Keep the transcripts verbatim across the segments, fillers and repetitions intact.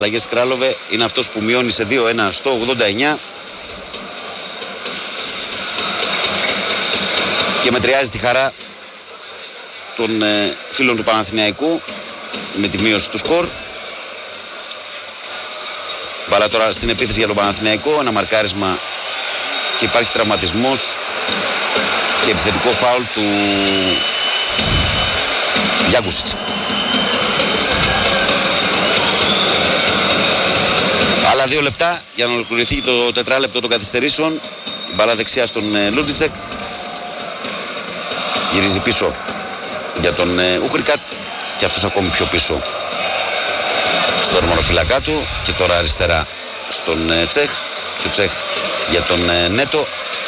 αλλαγές Κράλοβε είναι αυτός που μειώνει σε δύο ένα στο ογδόντα εννιά και μετριάζει τη χαρά των ε, φίλων του Παναθηναϊκού με τη μείωση του σκορ. Μπάλα τώρα στην επίθεση για τον Παναθηναϊκό, ένα μαρκάρισμα και υπάρχει τραυματισμός και επιθετικό φάουλ του Γιάκουσιτς. Άλλα δύο λεπτά για να ολοκληρωθεί το τετράλεπτο των καθυστερήσεων. Η μπάλα δεξιά στον ε, Λούτζιτσεκ. Γυρίζει πίσω για τον ε, Ούχρικατ και αυτός ακόμη πιο πίσω στον ορμονοφυλακά του. Και τώρα αριστερά στον ε, Τσέχ. Και ο Τσέχ για τον ε, Νέτο.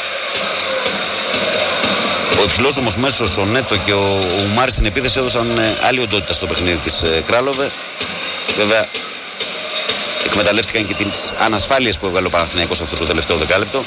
Ο υψηλός όμως μέσος, ο Νέτο και ο, ο Ουμάρ στην επίθεση έδωσαν ε, άλλη οντότητα στο παιχνίδι της ε, Κράλοβε. Βέβαια εκμεταλλεύτηκαν και τις ανασφάλειες που έβγαλε ο Παναθηναϊκός αυτό το τελευταίο δεκάλεπτο.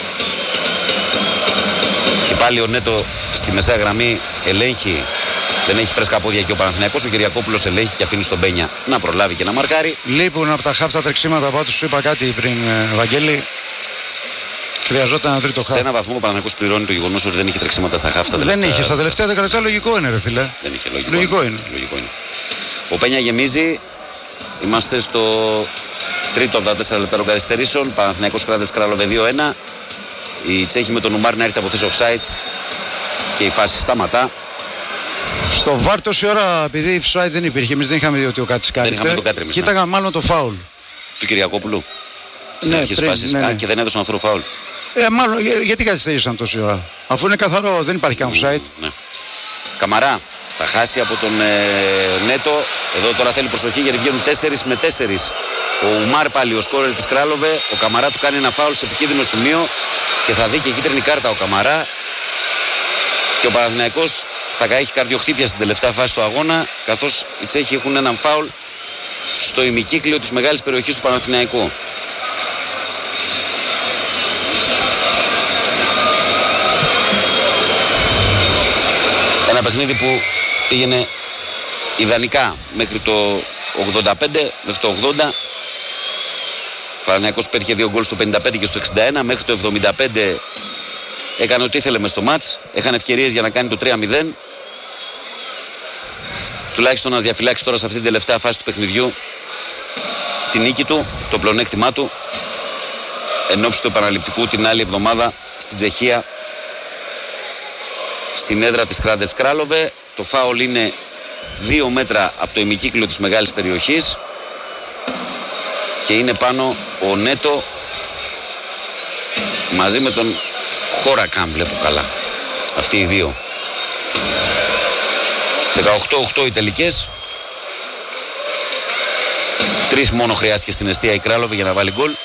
Και πάλι ο Νέτο στη μεσαία γραμμή ελέγχει, δεν έχει φρέσκα πόδια και ο Παναθηναϊκός. Ο Κυριακόπουλος ελέγχει και αφήνει στον Μπένια να προλάβει και να μαρκάρει. Λείπουν από τα χαφ τα τρεξίματα, πάντως σου είπα κάτι πριν, Βαγγέλη. Χρειαζόταν ένα τρίτο χαφ. Σε ένα βαθμό ο Παναθηναϊκός πληρώνει το γεγονός ότι δεν είχε τρεξίματα στα χαφ στα τελευταία. Δεν είχε στα τελευταία δέκα λεπτά, λογικό είναι, ρε φίλε. Δεν είχε, λογικό, λογικό είναι. Λογικό είναι. Ο Πένια γεμίζει. Είμαστε στο τρίτο από τα τέσσερα λεπτά των καθυστερήσεων. Παναθηναϊκός Κράτες Κράλοβε δύο ένα. Η Τσέχη με τον Ουμάρ να έρθει από θέση offside και η φάση σταματά. Στο βάρ τόση ώρα, επειδή offside δεν υπήρχε, εμείς δεν είχαμε δει ότι ο Κάτης κάθεται. Κοίταγαν μάλλον το φάουλ του Κυριακόπουλου. Ναι, πριν, φάσεις, ναι, ναι. Και δεν έδωσαν αυτό το φάουλ. Ε, μάλλον για, γιατί καθυστέρησαν τόση ώρα, αφού είναι καθαρό, δεν υπάρχει καν offside. Ναι. Καμαρά θα χάσει από τον ε, Νέτο. Εδώ τώρα θέλει προσοχή γιατί βγαίνουν τέσσερις με τέσσερις. Ο Ουμάρ πάλι ο σκόρερ της Κράλοβε. Ο Καμαρά του κάνει ένα φάουλ σε επικίνδυνο σημείο και θα δει και κίτρινη κάρτα ο Καμαρά. Και ο Παναθηναϊκός θα έχει καρδιοχτύπια στην τελευταία φάση του αγώνα, καθώς οι Τσέχοι έχουν έναν φάουλ στο ημικύκλιο της μεγάλης περιοχής του Παναθηναϊκού. Ένα παιχνίδι που πήγαινε ιδανικά μέχρι το ογδόντα πέντε, μέχρι το ογδόντα. Ο Παναθηναϊκός πέτυχε δύο γκολ στο πενήντα πέντε και στο εξήντα ένα. Μέχρι το εβδομήντα πέντε έκανε ό,τι ήθελε μες στο μάτς. Έχανε ευκαιρίες για να κάνει το τρία μηδέν. Τουλάχιστον να διαφυλάξει τώρα σε αυτή την τελευταία φάση του παιχνιδιού την νίκη του, το πλεονέκτημά του, εν ώψη του επαναληπτικού την άλλη εβδομάδα στην Τσεχία, στην έδρα της Κράτες Κράλοβε. Το φάουλ είναι δύο μέτρα από το ημικύκλιο της μεγάλης περιοχής και είναι πάνω ο Νέτο μαζί με τον Χόρακαμ, βλέπω καλά. Αυτοί οι δύο. δεκαοκτώ οκτώ οι τελικές. Τρεις μόνο χρειάστηκε στην εστία η Κράλοβε για να βάλει γκολ.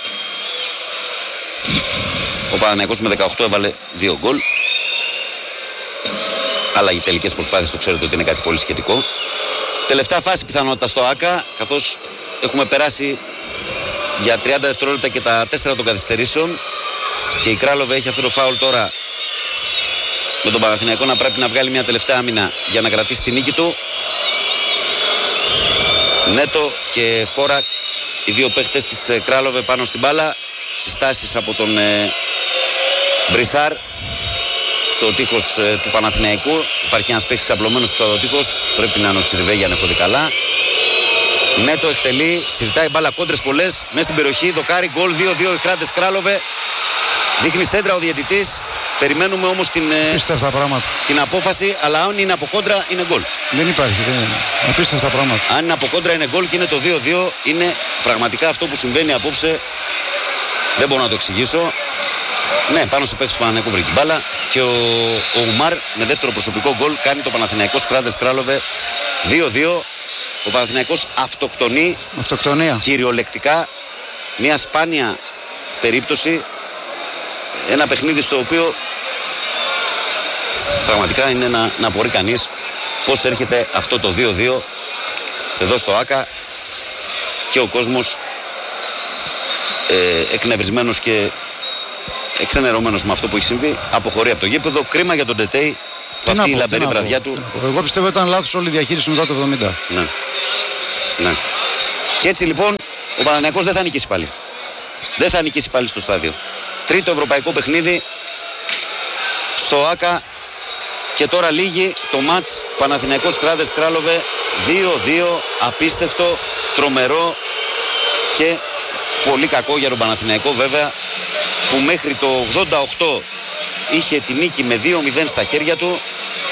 Ο Παναθηναϊκός με δεκαοκτώ έβαλε δύο γκολ. Αλλά οι τελικές προσπάθειες το ξέρετε ότι είναι κάτι πολύ σχετικό. Τελευταία φάση πιθανότητα στο ΆΚΑ, καθώς έχουμε περάσει για τριάντα δευτερόλεπτα και τα τέσσερα των καθυστερήσεων και η Κράλοβε έχει αυτό το φάουλ τώρα με τον Παναθηναϊκό να πρέπει να βγάλει μια τελευταία άμυνα για να κρατήσει τη νίκη του. Νέτο και Χόρα, οι δύο παίχτες της ε, Κράλοβε πάνω στην μπάλα. Συστάσεις από τον ε, Μπρισάρ στο τείχος ε, του Παναθηναϊκού. Υπάρχει ένας παίχτης απλωμένος πίσω από το τείχος. Πρέπει να είναι ο Τσιριβέγια αν έχω δει καλά. Νέτο εκτελεί, συρτάει μπάλα, κόντρες πολλές μέσα στην περιοχή. Δοκάρι, γκολ δύο δύο οι Κράτες Κράλοβε. Δείχνει σέντρα ο διαιτητής. Περιμένουμε όμως την, την απόφαση, αλλά αν είναι από κόντρα είναι γκολ. Δεν υπάρχει, δεν είναι. Απίστευτα πράγματα. Αν είναι από κόντρα είναι γκολ και είναι το δύο δύο. Είναι πραγματικά αυτό που συμβαίνει απόψε. Δεν μπορώ να το εξηγήσω. Ναι, πάνω σε παίκτης του Παναθηναϊκού βρήκε μπάλα και ο, ο Ουμάρ με δεύτερο προσωπικό γκολ κάνει το Παναθηναϊκός Κράτες Κράλοβε δύο δύο. Ο Παναθηναϊκός αυτοκτονεί. Αυτοκτονία. Κυριολεκτικά. Μια σπάνια περίπτωση. Ένα παιχνίδι στο οποίο πραγματικά είναι να, να απορεί κανείς πώς έρχεται αυτό το δύο δύο εδώ στο ΆΚΑ και ο κόσμος ε, εκνευρισμένος και εξενερωμένος με αυτό που έχει συμβεί αποχωρεί από το γήπεδο. Κρίμα για τον Τετέι που αυτή η λαμπερή βραδιά του. Εγώ πιστεύω ήταν λάθος όλη η διαχείριση μετά το εβδομήντα. Ναι. Ναι. Και έτσι λοιπόν ο Παναθηναϊκός δεν θα νικήσει πάλι. Δεν θα νικήσει πάλι στο στάδιο. Τρίτο ευρωπαϊκό παιχνίδι στο ΆΚΑ και τώρα λύγει το μάτς Παναθηναϊκός Κράδες Κράλοβε δύο δύο, απίστευτο, τρομερό και πολύ κακό για τον Παναθηναϊκό βέβαια, που μέχρι το ογδόντα οκτώ είχε τη νίκη με δύο μηδέν στα χέρια του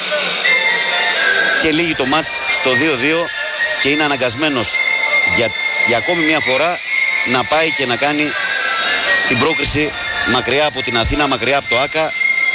και λύγει το μάτς στο δύο δύο και είναι αναγκασμένος για, για ακόμη μια φορά να πάει και να κάνει την πρόκριση μακριά από την Αθήνα, μακριά από το ΆΚΑ,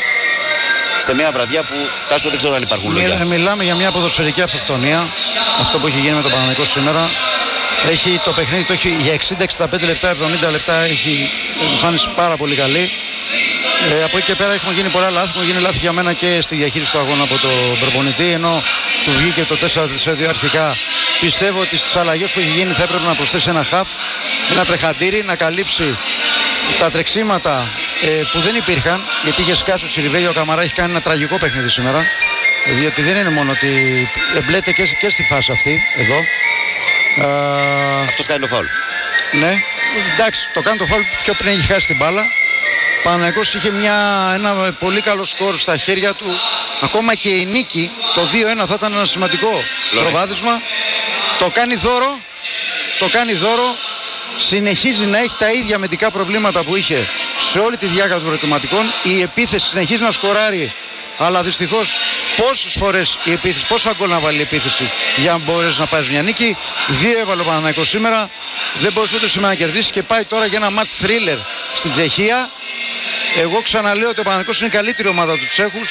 σε μια βραδιά που Τάσο δεν ξέρω αν υπάρχουν λόγια. Μιλάμε για μια ποδοσφαιρική αυτοκτονία, αυτό που έχει γίνει με τον Παναθηναϊκό σήμερα. Έχει το παιχνίδι, το έχει για εξήντα εξήντα πέντε λεπτά, εβδομήντα λεπτά, έχει εμφάνιση πάρα πολύ καλή. Ε, από εκεί και πέρα έχουν γίνει πολλά λάθη. Έχουν γίνει λάθη για μένα και στη διαχείριση του αγώνα από τον προπονητή, ενώ του βγήκε το τέσσερα τέσσερα δύο αρχικά. Πιστεύω ότι στις αλλαγές που έχει γίνει θα έπρεπε να προσθέσει ένα χαφ, ένα τρεχαντήρι, να καλύψει τα τρεξίματα ε, που δεν υπήρχαν, γιατί είχε σκάσει ο Σιριβέγιο, ο Καμαρά έχει κάνει ένα τραγικό παιχνίδι σήμερα, διότι δεν είναι μόνο ότι εμπλέται και, και στη φάση αυτή εδώ. Uh, Αυτός κάνει το φάουλ. Ναι, εντάξει, το κάνει το φάουλ πιο πριν έχει χάσει την μπάλα. Ο Παναθηναϊκός είχε μια, ένα πολύ καλό σκορ στα χέρια του. Ακόμα και η νίκη, το δύο ένα θα ήταν ένα σημαντικό προβάδισμα. Το κάνει δώρο, το κάνει δώρο. Συνεχίζει να έχει τα ίδια αμυντικά προβλήματα που είχε σε όλη τη διάρκεια των προετοιματικών. Η επίθεση συνεχίζει να σκοράρει, αλλά δυστυχώς πόσες φορές η επίθεση, πόσα γκολ να βάλει η επίθεση για να μπορέσει να πάρει μια νίκη. Δύο έβαλε ο Παναθηναϊκός σήμερα, δεν μπορούσε ούτε σήμερα να κερδίσει και πάει τώρα για ένα match thriller στην Τσεχία. Εγώ ξαναλέω ότι ο Παναθηναϊκός είναι η καλύτερη ομάδα του Τσέχους,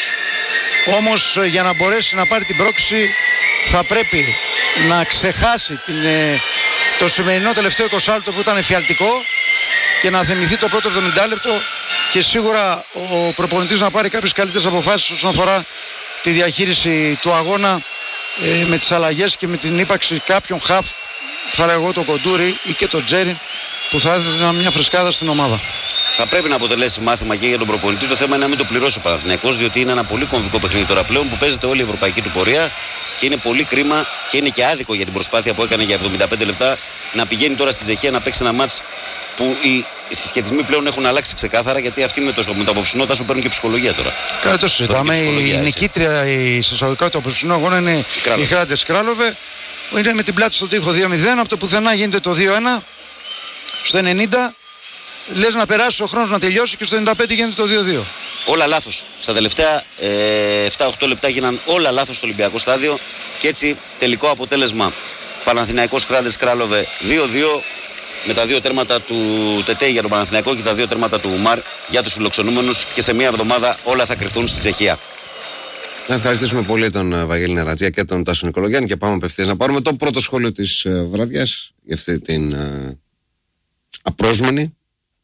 όμως για να μπορέσει να πάρει την πρόκληση θα πρέπει να ξεχάσει την, το σημερινό τελευταίο είκοσι λεπτό που ήταν εφιαλτικό και να θυμηθεί το πρώτο εβδομήντα λεπτό και σίγουρα ο προπονητής να πάρει κάποιες καλύτερες αποφάσεις όσον αφορά τη διαχείριση του αγώνα ε, με τις αλλαγές και με την ύπαρξη κάποιων χαφ, θα λέω εγώ το Κοντούρι ή και το Τζέριν, που θα έδιναν μια φρεσκάδα στην ομάδα. Θα πρέπει να αποτελέσει μάθημα και για τον προπονητή. Το θέμα είναι να μην το πληρώσει ο Παναθηναϊκός, διότι είναι ένα πολύ κομβικό παιχνίδι τώρα πλέον που παίζεται όλη η ευρωπαϊκή του πορεία και είναι πολύ κρίμα και είναι και άδικο για την προσπάθεια που έκανε για εβδομήντα πέντε λεπτά να πηγαίνει τώρα στη Τσεχία να παίξει ένα μάτς που οι συσχετισμοί πλέον έχουν αλλάξει ξεκάθαρα, γιατί αυτοί με το, με το απόψινό Τάσο παίρνουν και ψυχολογία τώρα. Καλά, το συζητάμε. Η νικήτρια, η συσσαγωγικά του απόψινού αγώνα είναι η Κράδες Κράλοβε. Είναι με την πλάτη στον τοίχο δύο μηδέν, από το πουθενά γίνεται το δύο ένα. Στο ενενήντα λες να περάσει ο χρόνος να τελειώσει και στο ενενήντα πέντε γίνεται το δύο δύο. Όλα λάθος. Στα τελευταία ε, επτά οκτώ λεπτά γίναν όλα λάθος στο Ολυμπιακό στάδιο και έτσι τελικό αποτέλεσμα Παναθηναϊκός Κράδες Κράλοβε δύο δύο, με τα δύο τέρματα του Τετέι για τον Παναθηναϊκό και τα δύο τέρματα του Ουμάρ για τους φιλοξενούμενους, και σε μία εβδομάδα όλα θα κρυφθούν στη Τσεχία. Να ευχαριστήσουμε πολύ τον Βαγγέλη Νερατζία και τον Τάσο Νικολογιάννη και πάμε απευθείας να πάρουμε το πρώτο σχόλιο της ε, βραδιάς για αυτή την ε, απρόσμενη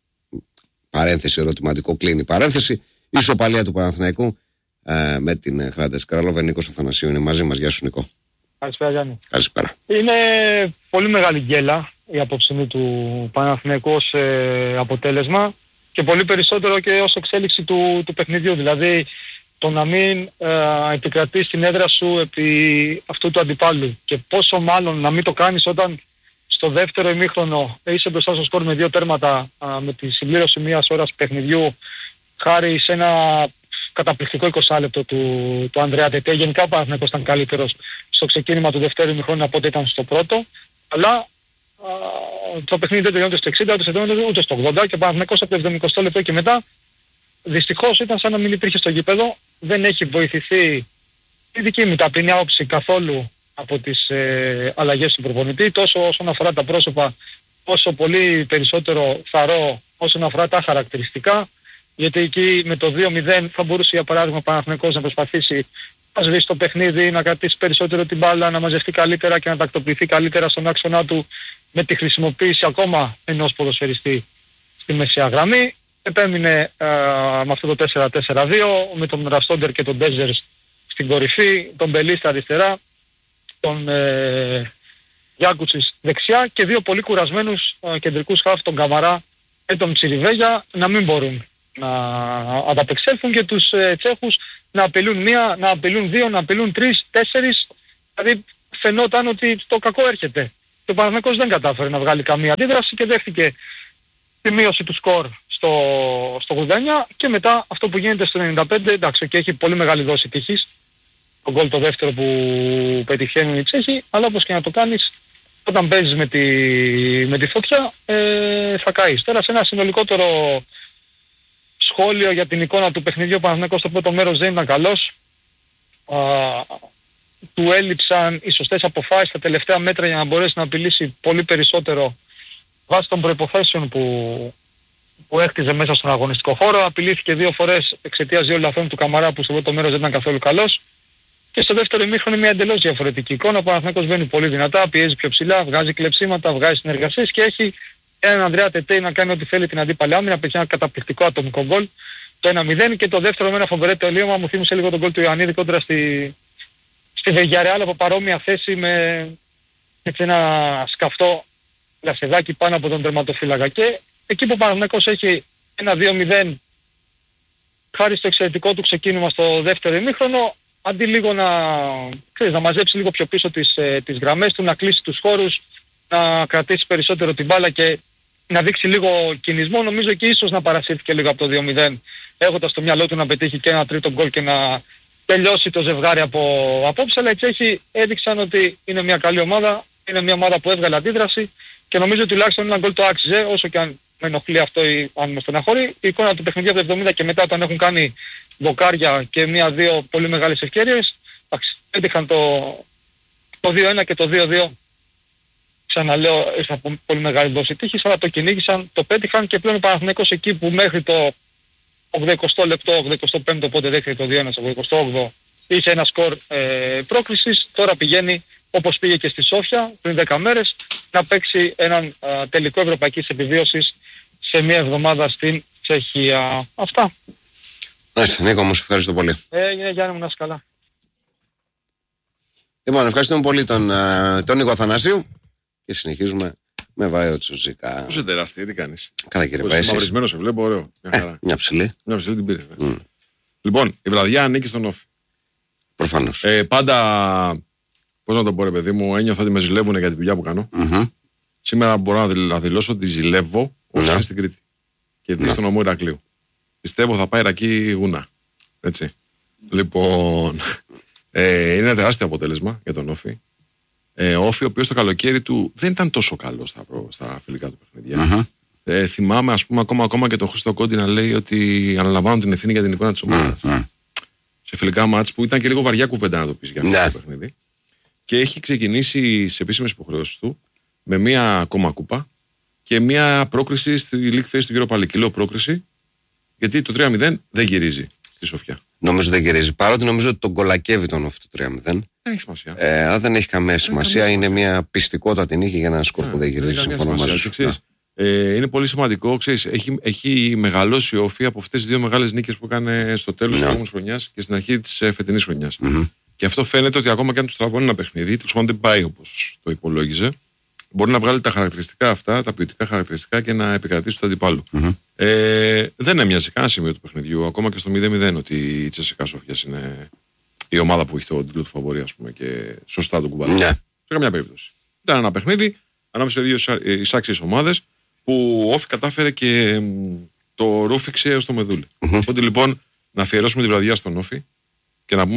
παρένθεση, ερωτηματικό κλείνει παρένθεση, ισοπαλία του Παναθηναϊκού ε, με την Κράδες Κράλοβε. Νίκος Αθανασίου είναι μαζί μας. Γεια σου Νικό. Καλησπέρα Γιάννη. Καλησπέρα. Είναι πολύ μεγάλη γκέλα η απόψινή του Παναθηναϊκού ως ε, αποτέλεσμα και πολύ περισσότερο και ως εξέλιξη του, του παιχνιδιού. Δηλαδή το να μην ε, επικρατείς την έδρα σου επί αυτού του αντιπάλου και πόσο μάλλον να μην το κάνεις όταν στο δεύτερο ημίχρονο είσαι μπροστά στο σκορ με δύο τέρματα α, με τη συμπλήρωση μιας ώρας παιχνιδιού χάρη σε ένα καταπληκτικό είκοσι λεπτό του, του Ανδρέα Τετέ. Γενικά ο Παναθηναϊκός ήταν καλύτερος στο ξεκίνημα του δεύτερου ημιχρόνου από ό,τι ήταν στο πρώτο, αλλά α, το παιχνίδι δεν τελειώνεται στο εξήντα, ούτε στο εβδομήντα, ούτε στο ογδόντα και ο Παναθηναϊκός από το εβδομηκοστό λεπτό και μετά δυστυχώς ήταν σαν να μην υπήρχε στο γήπεδο. Δεν έχει βοηθηθεί η δική μου ταπεινή άποψη καθόλου από τις ε, αλλαγές του προπονητή, τόσο όσον αφορά τα πρόσωπα, όσο πολύ περισσότερο θαρώ όσον αφορά τα χαρακτηριστικά, γιατί εκεί με το δύο μηδέν θα μπορούσε για παράδειγμα ο Παναθηναϊκός να προσπαθήσει να σβήσει το παιχνίδι, να κρατήσει περισσότερο την μπάλα, να μαζευτεί καλύτερα και να τακτοποιηθεί καλύτερα στον άξονα του με τη χρησιμοποίηση ακόμα ενός ποδοσφαιριστή στη μεσαία γραμμή. Επέμεινε ε, με αυτό το τέσσερα τέσσερα δύο με τον Ραστόντερ και τον Ντέζερς στην κορυφή, τον Μπελί στα αριστερά, τον ε, Γιάκουτσις δεξιά και δύο πολύ κουρασμένους ε, κεντρικούς χαφ, τον Καμαρά και τον Τσιριβέγια, να μην μπορούν να ανταπεξέλθουν και τους ε, Τσέχους να απειλούν μία, να απειλούν δύο, να απειλούν τρεις, τέσσερις. Δηλαδή φαινόταν ότι το κακό έρχεται Και ο Παναθηναϊκός δεν κατάφερε να βγάλει καμία αντίδραση και δέχτηκε τη μείωση του σκορ στο, στο ογδόντα εννιά και μετά αυτό που γίνεται στο ενενήντα πέντε, εντάξει, και έχει πολύ μεγάλη δόση τύχης, το γκολ το δεύτερο που πετυχαίνουν οι Τσέχοι, αλλά όπως και να το κάνεις, όταν παίζεις με τη, με τη φωτιά ε, θα καείς. Τώρα σε ένα συνολικότερο σχόλιο για την εικόνα του παιχνιδιού, ο Παναθηναϊκός στο πρώτο μέρος δεν ήταν καλός. Α, του έλειψαν οι σωστές αποφάσεις στα τελευταία μέτρα για να μπορέσει να απειλήσει πολύ περισσότερο βάσει των προϋποθέσεων που, που έκτιζε μέσα στον αγωνιστικό χώρο. Απειλήθηκε δύο φορές εξαιτίας δύο λαθών του Καμαρά που στο πρώτο μέρος δεν ήταν καθόλου καλός. Και στο δεύτερο ημίχρονο είναι μια εντελώς διαφορετική εικόνα. Ο Παναθηναϊκός βαίνει πολύ δυνατά, πιέζει πιο ψηλά, βγάζει κλεψίματα, βγάζει συνεργασίες και έχει έναν Ανδρέα Τετέι να κάνει ό,τι θέλει την αντίπαλη άμυνα. Πετυχαίνει ένα καταπληκτικό ατομικό γκολ. Το ένα μηδέν και το δεύτερο με ένα φοβερό τελείωμα μου θύμισε λίγο τον γκολ του Ιωαννίδη κόντρα στη, στη Βεγιαρεάλ από παρόμοια θέση με έτσι ένα σκαφτό λασεδάκι πάνω από τον τερματοφύλακα. Και εκεί που ο Παναθηναϊκός έχει ένα δύο μηδέν χάρη στο εξαιρετικό του ξεκίνημα στο δεύτερο ημίχρονο, αντί λίγο να, ξέρεις, να μαζέψει λίγο πιο πίσω τις, ε, τις γραμμές του, να κλείσει τους χώρους, να κρατήσει περισσότερο την μπάλα και να δείξει λίγο κινησμό, νομίζω και ίσως να παρασύρθηκε λίγο από το δύο μηδέν, έχοντας στο μυαλό του να πετύχει και ένα τρίτο γκολ και να τελειώσει το ζευγάρι από απόψε, αλλά οι Τσέχοι έδειξαν ότι είναι μια καλή ομάδα, είναι μια ομάδα που έβγαλε αντίδραση και νομίζω τουλάχιστον ένα γκολ το άξιζε, όσο και αν με ενοχλεί αυτό ή αν με στεναχωρεί. Η εικόνα του παιχνιδιού από το εβδομήντα και μετά, όταν έχουν κάνει δοκάρια και μία-δύο πολύ μεγάλες ευκαιρίες, έτυχαν το, το δύο ένα και το δύο δύο. Ξαναλέω, ήρθα από πολύ μεγάλη δόση τύχης, αλλά το κυνήγησαν, το πέτυχαν και πλέον ο Παναθηναϊκός εκεί που μέχρι το ογδοηκοστό λεπτό, ογδοηκοστό πέμπτο, οπότε δέχεται το δύο ένα, στο ογδοηκοστό όγδοο είχε ένα σκορ ε, πρόκρισης. Τώρα πηγαίνει, όπως πήγε και στη Σόφια πριν δέκα μέρες, να παίξει έναν α, τελικό ευρωπαϊκής επιβίωσης σε μία εβδομάδα στην Τσεχία. Αυτά. Άσε, Νίκο μου, σε ευχαριστώ πολύ. Ε, Γιάννη μου, να είσαι καλά. Λοιπόν, ευχαριστούμε πολύ τον, τον Νίκο Αθανασίου και συνεχίζουμε με Βάιο Τσουζικά. Πώς είσαι τεράστια, τι κάνεις? Καλά, κύριε Παΐσης. Μαυρισμένο σε βλέπω, ωραίο. Μια, ε, μια ψηλή. Μια ψηλή την πήρε. Mm. Λοιπόν, η βραδιά ανήκει στον Όφη. Προφανώς. Ε, πάντα, πώς να το πω ρε παιδί μου, ένιωθα ότι με ζηλεύουν για τη δουλειά που κάνω. Mm-hmm. Σήμερα μπορώ να δηλώσω ότι ζηλεύω όσο είναι στην Κρήτη. Και δει στον νομό Ηρακλείου. Πιστεύω θα πάει Ρακή γούνα. Έτσι. Λοιπόν, ε, είναι ένα τεράστιο αποτέλεσμα για τον Όφη. Ε, ο Όφη, ο οποίος το καλοκαίρι του δεν ήταν τόσο καλό στα, προ, στα φιλικά του παιχνίδια. Uh-huh. Ε, θυμάμαι, ας πούμε, ακόμα, ακόμα και τον Χρήστο Κόντι να λέει ότι αναλαμβάνουν την ευθύνη για την εικόνα της ομάδας. Uh-huh. Σε φιλικά μάτς που ήταν και λίγο βαριά κουβέντα να το πεις για αυτό uh-huh. το παιχνίδι. Και έχει ξεκινήσει σε επίσημες υποχρεώσεις του με μία ακόμα κούπα και μία πρόκριση στη League Phase του Europa League. Λέω πρόκριση, γιατί το τρία μηδέν δεν γυρίζει στη Σοφιά. Νομίζω δεν γυρίζει. Παρότι νομίζω ότι τον κολακεύει τον Όφη του τρία μηδέν. Δεν έχει σημασία. Ε, αλλά δεν έχει καμία σημασία. Είναι σημασία. Μια πιστικότητα την είχε για ένα σκορ που δεν γυρίζει. Συμφωνώ μαζί σου. Ε, είναι πολύ σημαντικό. Ξέρεις, έχει, έχει μεγαλώσει ο Όφη από αυτές τις δύο μεγάλες νίκες που έκανε στο τέλος της προηγούμενης χρονιάς και στην αρχή της ε, φετινής χρονιάς. Mm-hmm. Και αυτό φαίνεται ότι ακόμα και αν του τραβώνει ένα παιχνίδι, του πάντων δεν πάει όπως το υπολόγιζε. Μπορεί να βγάλει τα χαρακτηριστικά αυτά, τα ποιοτικά χαρακτηριστικά και να επικρατήσει του αντιπάλου. Mm-hmm. Ε, δεν έμοιαζε κανένα σημείο του παιχνιδιού, ακόμα και στο μηδέν μηδέν, ότι η Τσέσσεκα Σόφιας είναι η ομάδα που έχει το τίτλο του φαβορί, ας πούμε, και σωστά τον κουμπάρει. Yeah. Σε καμιά περίπτωση. Ήταν ένα παιχνίδι ανάμεσα σε δύο εισάξιες ομάδες που ο Όφη κατάφερε και το ρούφηξε έως το μεδούλι. Mm-hmm. Οπότε λοιπόν να αφιερώσουμε τη βραδιά στον Όφη και να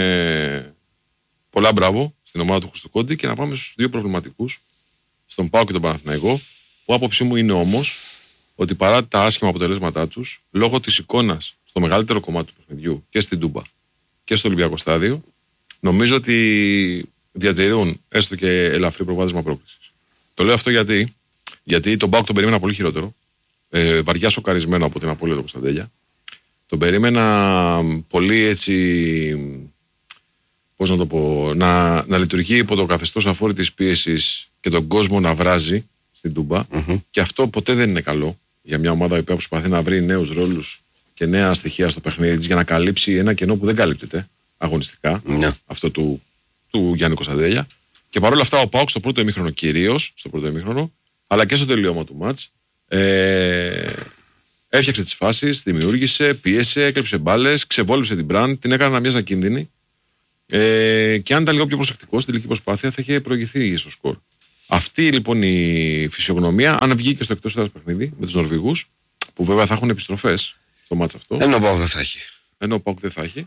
πούμε πολλά μπράβο στην ομάδα του Χριστοκόντη και να πάμε στους δύο προβληματικούς, στον ΠΑΟΚ και τον Παναθηναϊκό, που άποψή μου είναι όμως ότι παρά τα άσχημα αποτελέσματά τους, λόγω της εικόνας στο μεγαλύτερο κομμάτι του παιχνιδιού και στην Τούμπα και στο Ολυμπιακό Στάδιο, νομίζω ότι διατηρούν έστω και ελαφρύ προβάδισμα πρόκλησης. Το λέω αυτό γιατί, γιατί τον ΠΑΟΚ τον περίμενα πολύ χειρότερο, ε, βαριά σοκαρισμένο από την απώλεια του Κωνσταντέλια. Τον περίμενα πολύ έτσι, πώς να το πω, να, να λειτουργεί υπό το καθεστώς αφόρητης πίεσης και τον κόσμο να βράζει στην Τούμπα. Mm-hmm. Και αυτό ποτέ δεν είναι καλό για μια ομάδα που προσπαθεί να βρει νέους ρόλους και νέα στοιχεία στο παιχνίδι της για να καλύψει ένα κενό που δεν καλύπτεται αγωνιστικά. Mm-hmm. Αυτό του, του Γιάννη Κωνσταντέλια. Και παρόλα αυτά ο ΠΑΟΚ στο πρώτο ημίχρονο, κυρίως στο πρώτο ημίχρονο, αλλά και στο τελείωμα του μάτς, ε, έφτιαξε τις φάσεις, δημιούργησε, πίεσε, έκλεψε μπάλες, ξεβόλεψε την Μπραντ, την έκανε να μοιάζει ακίνδυνη. Ε, και αν ήταν λίγο πιο προσεκτικό στην τελική προσπάθεια, θα είχε προηγηθεί στο σκορ. Αυτή λοιπόν η φυσιογνωμία, αν βγει και στο εκτός έδρας παιχνίδι με τους Νορβηγούς, που βέβαια θα έχουν επιστροφές στο μάτς αυτό. Ενώ ο ΠΑΟΚ δεν θα έχει. Ενώ ο ΠΑΟΚ δεν θα έχει.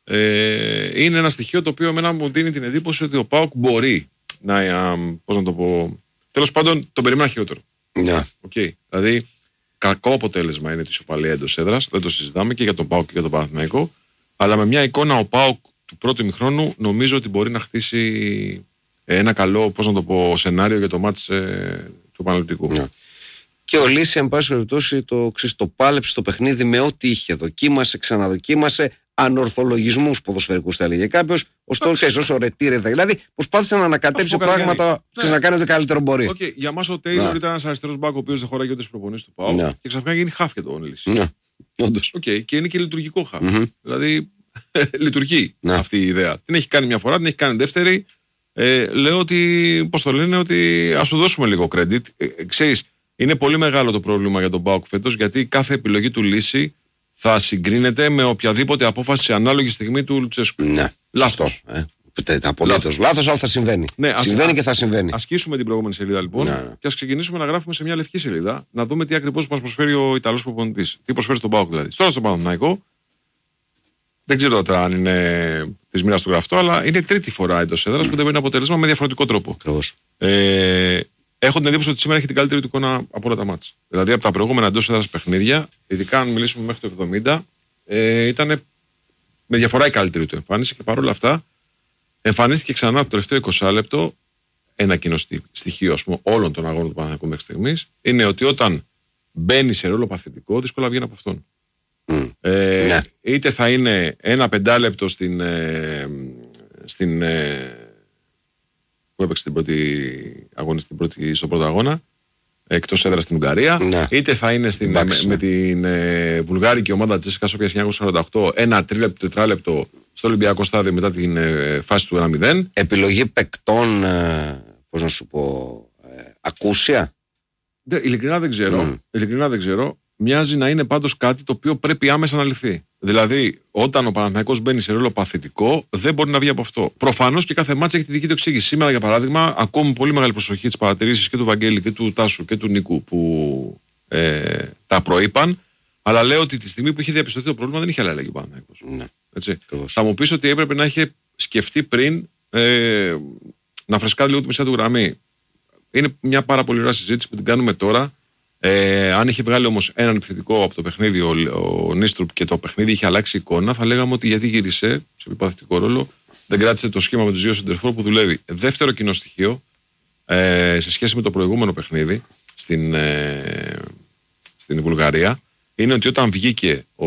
Ε, είναι ένα στοιχείο το οποίο εμένα μου δίνει την εντύπωση ότι ο ΠΑΟΚ μπορεί να, α, πώς να το πω, τέλος πάντων τον περίμενα χειρότερο. Ναι. Okay. Δηλαδή, κακό αποτέλεσμα είναι τη ισοπαλία εντός έδρας, δεν το συζητάμε και για τον ΠΑΟΚ και για τον Παναθηναϊκό, αλλά με μια εικόνα ο ΠΑΟΚ του πρώτου ημιχρόνου νομίζω ότι μπορεί να χτίσει ένα καλό, πώς να το πω, σενάριο για το μάτς ε, του Παναθηναϊκού. Ναι. Και ο Λύση, εν πάση περιπτώσει, το, το πάλεψε το παιχνίδι με ό,τι είχε. Δοκίμασε, ξαναδοκίμασε, ανορθολογισμούς ποδοσφαιρικούς θα έλεγε κάποιος. Ο Στόλκας όσο ρετήρε, δηλαδή προσπάθησε να ανακατέψει πράγματα και να κάνει ό,τι καλύτερο μπορεί. Okay, για μας ο Τέιλορ ήταν ένας αριστερός μπακ ο οποίος δεν χωράγει ούτε στις προπονήσεις του ΠΑΟΚ και ξαφνικά γίνει χαφ και το Λύση. Ναι, όντως. Okay, και είναι και λειτουργικό χαφ. Mm-hmm. Δηλαδή λειτουργεί ναι. αυτή η ιδέα. Την έχει κάνει μια φορά, την έχει κάνει δεύτερη. Ε, λέω ότι, πώς το λένε, ότι ας του δώσουμε λίγο credit. Ε, ξέρεις, είναι πολύ μεγάλο το πρόβλημα για τον ΠΑΟΚ φέτος, γιατί κάθε επιλογή του Λύση θα συγκρίνεται με οποιαδήποτε απόφαση ανάλογη στιγμή του Λουτσέσκου. Ναι, λάθος. Ε, απολύτως λάθος, αλλά θα συμβαίνει. Ναι, συμβαίνει ας, και θα συμβαίνει. Ας σκίσουμε την προηγούμενη σελίδα λοιπόν ναι. και ας ξεκινήσουμε να γράφουμε σε μια λευκή σελίδα, να δούμε τι ακριβώς μας προσφέρει ο Ιταλός προπονητής. Τι προσφέρει στον ΠΑΟΚ δηλαδή. Τώρα στον Παναθηναϊκό, δεν ξέρω τώρα αν είναι τη μοίρα του γραφτό, αλλά είναι τρίτη φορά εντός έδρας που δεν παίρνει αποτέλεσμα με διαφορετικό τρόπο. Ε, έχω την εντύπωση ότι σήμερα έχει την καλύτερη του εικόνα από όλα τα μάτς. Δηλαδή από τα προηγούμενα εντός έδρας παιχνίδια, ειδικά αν μιλήσουμε μέχρι το εβδομήντα, ε, ήταν με διαφορά η καλύτερη του εμφάνιση και παρόλα αυτά εμφανίστηκε ξανά το τελευταίο είκοσι λεπτό. Ένα κοινό στοιχείο ας πούμε, όλων των αγώνων του Παναθηναϊκού μέχρι στιγμής είναι ότι όταν μπαίνει σε ρόλο παθητικό, δύσκολα βγαίνει από αυτόν. Mm. Ε, ναι. Είτε θα είναι ένα πεντάλεπτο στην, ε, στην, ε, που έπαιξε την πρώτη αγώνα, στην πρώτη, στον πρώτο αγώνα, εκτός έδρας στην Ουγγαρία, ναι. είτε θα είναι στην, με, με την ε, βουλγάρικη ομάδα Τσέσικα Σόφια χίλια εννιακόσια σαράντα οκτώ, ένα τρίλεπτο, τετράλεπτο στο Ολυμπιακό στάδιο μετά την ε, φάση του ένα μηδέν. Επιλογή παικτών, ε, πώς να σου πω, ε, ακούσια. Δε, ειλικρινά δεν ξέρω. Mm. Ειλικρινά δεν ξέρω. Μοιάζει να είναι πάντως κάτι το οποίο πρέπει άμεσα να λυθεί. Δηλαδή, όταν ο Παναθηναϊκός μπαίνει σε ρόλο παθητικό, δεν μπορεί να βγει από αυτό. Προφανώς και κάθε μάτσα έχει τη δική του εξήγηση. Σήμερα, για παράδειγμα, ακόμη πολύ μεγάλη προσοχή τις παρατηρήσεις και του Βαγγέλη και του Τάσου και του Νίκου που ε, τα προείπαν. Αλλά λέω ότι τη στιγμή που είχε διαπιστωθεί το πρόβλημα δεν είχε αλλαγή ο Παναθηναϊκός. Ναι. Έτσι. Θα μου πεις ότι έπρεπε να είχε σκεφτεί πριν ε, να φρεσκάρει λίγο τη μισά του γραμμή. Είναι μια πάρα πολύ ωραία συζήτηση που την κάνουμε τώρα. Ε, αν είχε βγάλει όμως έναν επιθετικό από το παιχνίδι ο, ο Νίστρουπ και το παιχνίδι είχε αλλάξει εικόνα, θα λέγαμε ότι γιατί γύρισε σε επιπαθητικό ρόλο, δεν κράτησε το σχήμα με τους δύο σεντερφόρ που δουλεύει. Δεύτερο κοινό στοιχείο, ε, σε σχέση με το προηγούμενο παιχνίδι στην, ε, στην Βουλγαρία, είναι ότι όταν βγήκε ο